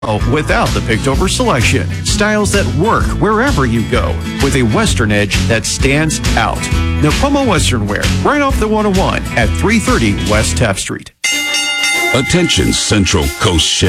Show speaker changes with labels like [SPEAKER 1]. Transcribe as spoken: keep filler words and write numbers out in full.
[SPEAKER 1] without the picked-over selection. Styles that work wherever you go, with a Western edge that stands out. Nipomo Western Wear, right off the one oh one at three thirty West Taft Street.
[SPEAKER 2] Attention Central Coast Chef.